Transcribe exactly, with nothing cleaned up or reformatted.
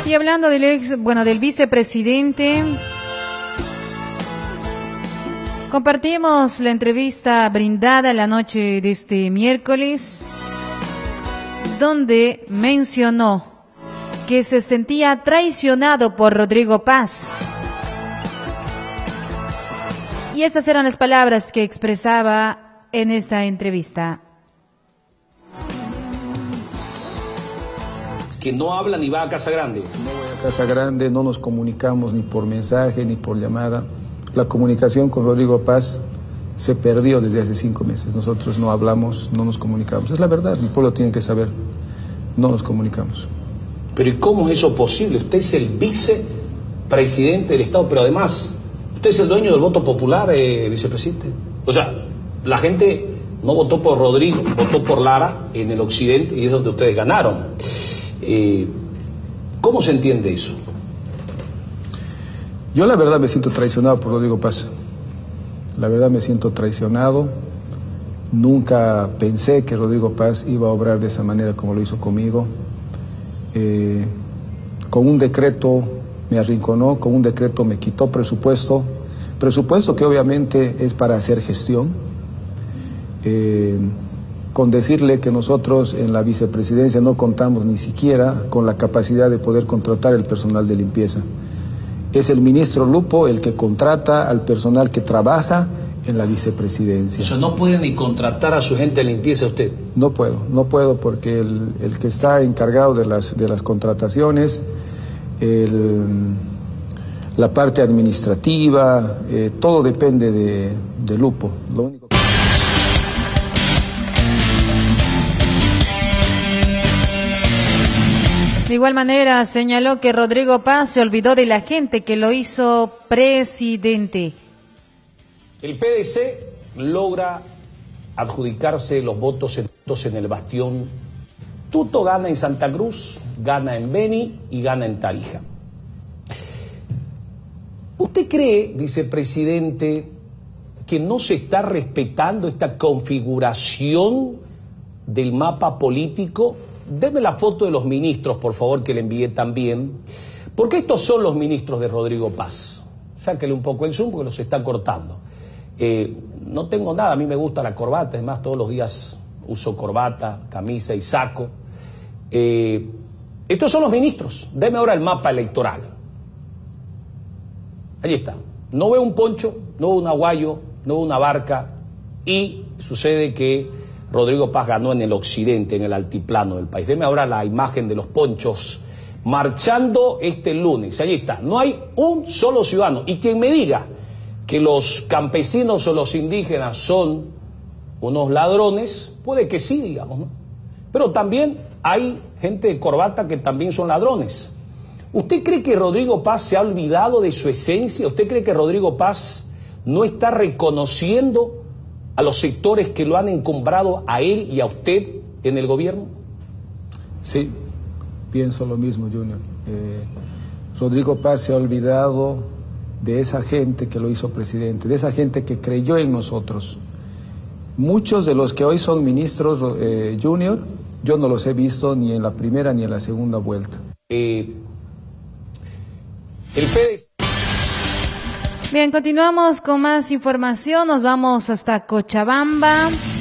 Y hablando del ex, bueno, del vicepresidente, compartimos la entrevista brindada la noche de este miércoles, donde mencionó que se sentía traicionado por Rodrigo Paz. Y estas eran las palabras que expresaba en esta entrevista. Que no habla ni va a Casa Grande. No voy a Casa Grande, no nos comunicamos ni por mensaje ni por llamada. La comunicación con Rodrigo Paz se perdió desde hace cinco meses. Nosotros no hablamos, no nos comunicamos. Es la verdad, el pueblo tiene que saber. No nos comunicamos. Pero ¿y cómo es eso posible? Usted es el vicepresidente del Estado, pero además, usted es el dueño del voto popular, eh, vicepresidente. O sea, la gente no votó por Rodrigo, votó por Lara en el occidente y es donde ustedes ganaron. Eh, ¿Cómo se entiende eso? Yo la verdad me siento traicionado por Rodrigo Paz. La verdad me siento traicionado. Nunca pensé que Rodrigo Paz iba a obrar de esa manera como lo hizo conmigo. Eh, con un decreto me arrinconó, con un decreto me quitó presupuesto, presupuesto que obviamente es para hacer gestión. Eh, con decirle que nosotros en la vicepresidencia no contamos ni siquiera con la capacidad de poder contratar el personal de limpieza. Es el ministro Lupo el que contrata al personal que trabaja en la vicepresidencia. Eso no puede ni contratar a su gente de limpieza usted. No puedo, no puedo porque el, el que está encargado de las de las contrataciones, el, la parte administrativa, eh, todo depende de, de Lupo. Lo único que... De igual manera, señaló que Rodrigo Paz se olvidó de la gente que lo hizo presidente. El P D C logra adjudicarse los votos en el bastión. Tuto gana en Santa Cruz, gana en Beni y gana en Tarija. ¿Usted cree, vicepresidente, que no se está respetando esta configuración del mapa político? Deme la foto de los ministros, por favor, que le envié también, porque estos son los ministros de Rodrigo Paz. Sáquele un poco el zoom porque los está cortando. Eh, no tengo nada, a mí me gusta la corbata, es más, todos los días uso corbata, camisa y saco. Eh, estos son los ministros. Deme ahora el mapa electoral. Ahí está. No veo un poncho, no veo un aguayo, no veo una barca, y sucede que Rodrigo Paz ganó en el occidente, en el altiplano del país. Deme ahora la imagen de los ponchos marchando este lunes. Ahí está. No hay un solo ciudadano. Y quien me diga que los campesinos o los indígenas son unos ladrones, puede que sí, digamos, ¿no? Pero también hay gente de corbata que también son ladrones. ¿Usted cree que Rodrigo Paz se ha olvidado de su esencia? ¿Usted cree que Rodrigo Paz no está reconociendo a los sectores que lo han encumbrado a él y a usted en el gobierno? Sí, pienso lo mismo, Junior. Eh, Rodrigo Paz se ha olvidado de esa gente que lo hizo presidente, de esa gente que creyó en nosotros. Muchos de los que hoy son ministros, eh, Junior, yo no los he visto ni en la primera ni en la segunda vuelta. Eh, el P D C... Bien, continuamos con más información, nos vamos hasta Cochabamba.